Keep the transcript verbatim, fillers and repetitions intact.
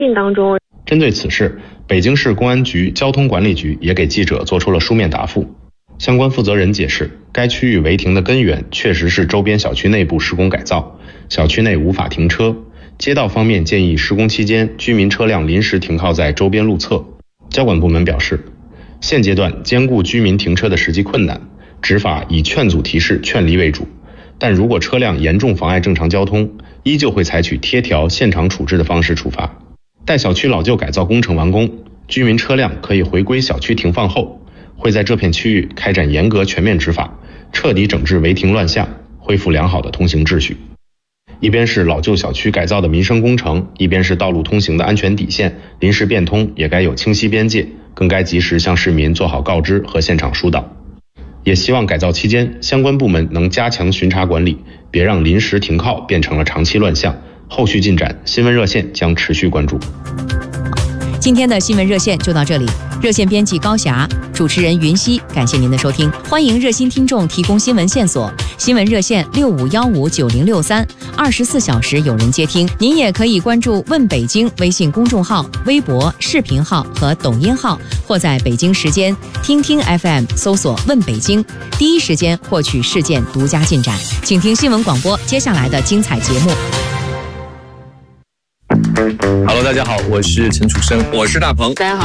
信当中。 针对此事，北京市公安局交通管理局也给记者做出了书面答复。相关负责人解释，该区域违停的根源确实是周边小区内部施工改造，小区内无法停车。街道方面建议施工期间居民车辆临时停靠在周边路侧。交管部门表示，现阶段兼顾居民停车的实际困难，执法以劝阻提示、劝离为主。但如果车辆严重妨碍正常交通，依旧会采取贴条、现场处置的方式处罚。待小区老旧改造工程完工，居民车辆可以回归小区停放后，会在这片区域开展严格全面执法，彻底整治违停乱象，恢复良好的通行秩序。一边是老旧小区改造的民生工程，一边是道路通行的安全底线，临时变通也该有清晰边界，更该及时向市民做好告知和现场疏导。也希望改造期间相关部门能加强巡查管理，别让临时停靠变成了长期乱象。后续进展，新闻热线将持续关注。 今天的新闻热线就到这里，热线编辑高霞，主持人云溪，感谢您的收听。欢迎热心听众提供新闻线索，新闻热线六五幺五九零六三，二十四小时有人接听。您也可以关注问北京微信公众号、微博、视频号和抖音号，或在北京时间听听 F M 搜索问北京，第一时间获取事件独家进展。请听新闻广播接下来的精彩节目。 Hello， 大家好，我是陈楚生， 我是大鹏， 大家好。